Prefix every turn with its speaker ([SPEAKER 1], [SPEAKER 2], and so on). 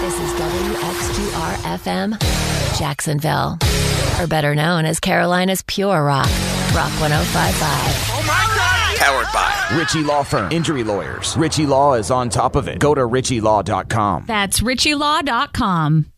[SPEAKER 1] This is WXGR-FM, Jacksonville. Or better known as Carolina's Pure Rock. Rock 105.5.
[SPEAKER 2] Oh my God!
[SPEAKER 3] Powered by
[SPEAKER 4] Ritchie Law Firm. Injury lawyers. Ritchie Law is on top of it. Go to ritchielaw.com.
[SPEAKER 5] That's ritchielaw.com.